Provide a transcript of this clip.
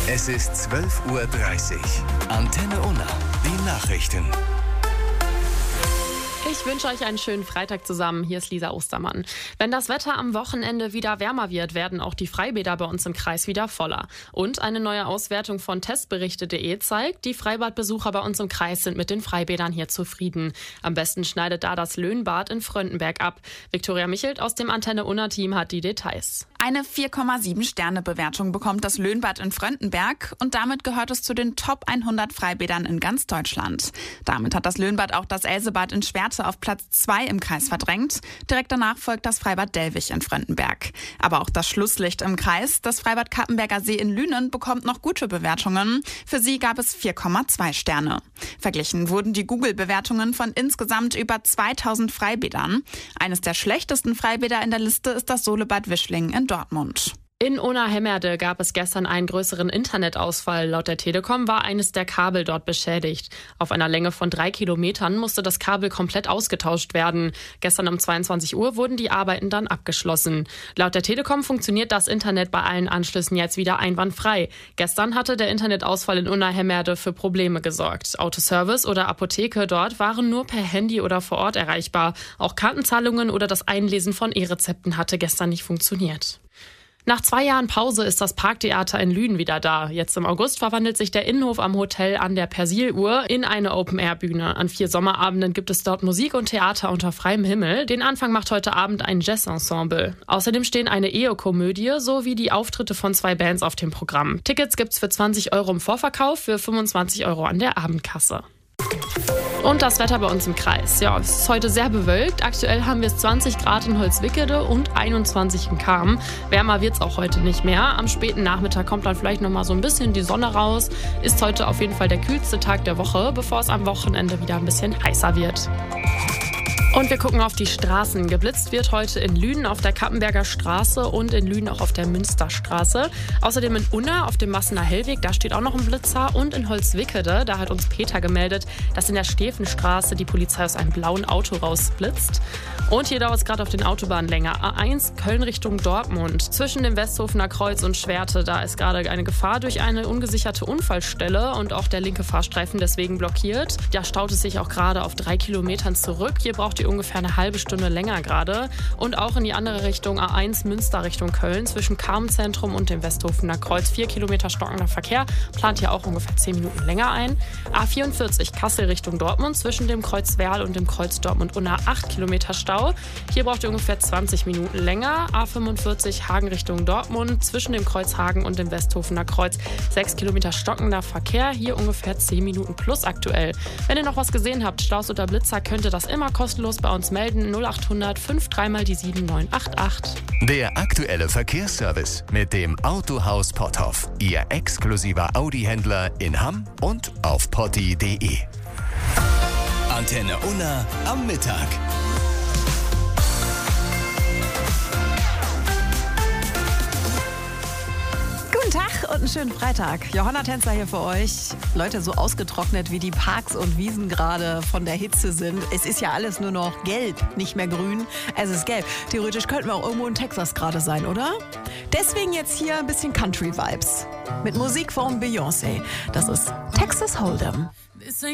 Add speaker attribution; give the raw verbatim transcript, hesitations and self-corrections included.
Speaker 1: Es ist zwölf Uhr dreißig. Antenne Unna, die Nachrichten.
Speaker 2: Ich wünsche euch einen schönen Freitag zusammen. Hier ist Lisa Ostermann. Wenn das Wetter am Wochenende wieder wärmer wird, werden auch die Freibäder bei uns im Kreis wieder voller. Und eine neue Auswertung von testberichte punkt de zeigt, die Freibadbesucher bei uns im Kreis sind mit den Freibädern hier zufrieden. Am besten schneidet da das Löhnbad in Fröndenberg ab. Viktoria Michelt aus dem Antenne Unna-Team hat die Details.
Speaker 3: Eine vier Komma sieben Sterne Bewertung bekommt das Löhnbad in Fröndenberg und damit gehört es zu den Top hundert Freibädern in ganz Deutschland. Damit hat das Löhnbad auch das Elsebad in Schwerte auf Platz zwei im Kreis verdrängt. Direkt danach folgt das Freibad Dellwig in Fröndenberg. Aber auch das Schlusslicht im Kreis, das Freibad Kappenberger See in Lünen, bekommt noch gute Bewertungen. Für sie gab es vier Komma zwei Sterne. Verglichen wurden die Google-Bewertungen von insgesamt über zweitausend Freibädern. Eines der schlechtesten Freibäder in der Liste ist das Solebad Wischling in Dortmund.
Speaker 2: In Unna-Hemmerde gab es gestern einen größeren Internetausfall. Laut der Telekom war eines der Kabel dort beschädigt. Auf einer Länge von drei Kilometern musste das Kabel komplett ausgetauscht werden. Gestern um zweiundzwanzig Uhr wurden die Arbeiten dann abgeschlossen. Laut der Telekom funktioniert das Internet bei allen Anschlüssen jetzt wieder einwandfrei. Gestern hatte der Internetausfall in Unna-Hemmerde für Probleme gesorgt. Autoservice oder Apotheke dort waren nur per Handy oder vor Ort erreichbar. Auch Kartenzahlungen oder das Einlesen von E-Rezepten hatte gestern nicht funktioniert. Nach zwei Jahren Pause ist das Parktheater in Lünen wieder da. Jetzt im August verwandelt sich der Innenhof am Hotel an der Persiluhr in eine Open-Air-Bühne. An vier Sommerabenden gibt es dort Musik und Theater unter freiem Himmel. Den Anfang macht heute Abend ein Jazz-Ensemble. Außerdem stehen eine Ehekomödie sowie die Auftritte von zwei Bands auf dem Programm. Tickets gibt's für zwanzig Euro im Vorverkauf, für fünfundzwanzig Euro an der Abendkasse. Und das Wetter bei uns im Kreis. Ja, es ist heute sehr bewölkt. Aktuell haben wir es zwanzig Grad in Holzwickede und einundzwanzig in Cham. Wärmer wird es auch heute nicht mehr. Am späten Nachmittag kommt dann vielleicht noch mal so ein bisschen die Sonne raus. Ist heute auf jeden Fall der kühlste Tag der Woche, bevor es am Wochenende wieder ein bisschen heißer wird. Und wir gucken auf die Straßen. Geblitzt wird heute in Lünen auf der Kappenberger Straße und in Lünen auch auf der Münsterstraße. Außerdem in Unna auf dem Massener Hellweg, da steht auch noch ein Blitzer. Und in Holzwickede, da hat uns Peter gemeldet, dass in der Stefenstraße die Polizei aus einem blauen Auto rausblitzt. Und hier dauert es gerade auf den Autobahnen länger. A eins Köln Richtung Dortmund. Zwischen dem Westhofener Kreuz und Schwerte, da ist gerade eine Gefahr durch eine ungesicherte Unfallstelle und auch der linke Fahrstreifen deswegen blockiert. Da staut es sich auch gerade auf drei Kilometern zurück. Hier braucht ihr ungefähr eine halbe Stunde länger gerade. Und auch in die andere Richtung, A eins Münster Richtung Köln, zwischen Carmenzentrum und dem Westhofener Kreuz. Vier Kilometer stockender Verkehr, plant hier auch ungefähr zehn Minuten länger ein. A vierundvierzig Kassel Richtung Dortmund, zwischen dem Kreuz Werl und dem Kreuz Dortmund-Unna acht Kilometer Stau. Hier braucht ihr ungefähr zwanzig Minuten länger. A fünfundvierzig Hagen Richtung Dortmund, zwischen dem Kreuz Hagen und dem Westhofener Kreuz sechs Kilometer stockender Verkehr. Hier ungefähr zehn Minuten plus aktuell. Wenn ihr noch was gesehen habt, Staus oder Blitzer, könnt ihr das immer kostenlos bei uns melden. null acht hundert fünf drei mal die sieben neun acht acht.
Speaker 1: Der aktuelle Verkehrsservice mit dem Autohaus Potthoff. Ihr exklusiver Audi-Händler in Hamm und auf potti punkt de. Antenne Unna am Mittag.
Speaker 4: Guten Tag und einen schönen Freitag. Johanna Tänzer hier für euch. Leute, so ausgetrocknet wie die Parks und Wiesen gerade von der Hitze sind. Es ist ja alles nur noch gelb, nicht mehr grün. Es ist gelb. Theoretisch könnten wir auch irgendwo in Texas gerade sein, oder? Deswegen jetzt hier ein bisschen Country-Vibes. Mit Musik von Beyoncé. Das ist Texas Hold'em.